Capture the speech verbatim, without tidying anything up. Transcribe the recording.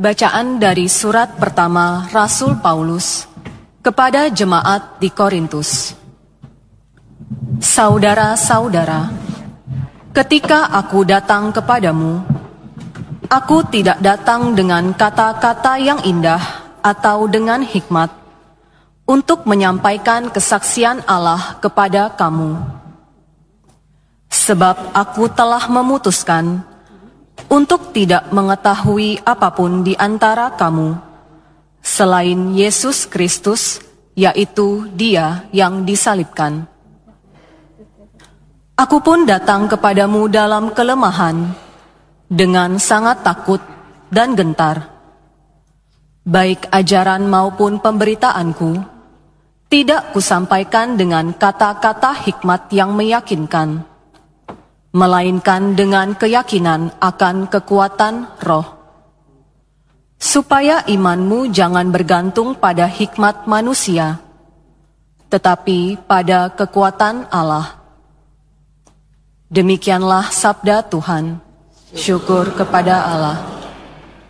Bacaan dari surat pertama Rasul Paulus kepada jemaat di Korintus. Saudara-saudara, ketika aku datang kepadamu, aku tidak datang dengan kata-kata yang indah atau dengan hikmat untuk menyampaikan kesaksian Allah kepada kamu. Sebab aku telah memutuskan untuk tidak mengetahui apapun di antara kamu selain Yesus Kristus, yaitu Dia yang disalibkan. Aku pun datang kepadamu dalam kelemahan, dengan sangat takut dan gentar. Baik ajaran maupun pemberitaanku, tidak kusampaikan dengan kata-kata hikmat yang meyakinkan, melainkan dengan keyakinan akan kekuatan roh, supaya imanmu jangan bergantung pada hikmat manusia, tetapi pada kekuatan Allah. Demikianlah sabda Tuhan. Syukur kepada Allah.